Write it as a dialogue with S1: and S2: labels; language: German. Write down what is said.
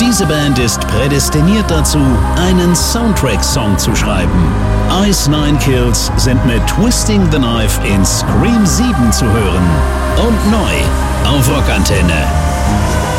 S1: Diese Band ist prädestiniert dazu, einen Soundtrack-Song zu schreiben. Ice Nine Kills sind mit Twisting the Knife in Scream 7 zu hören. Und neu auf Rockantenne.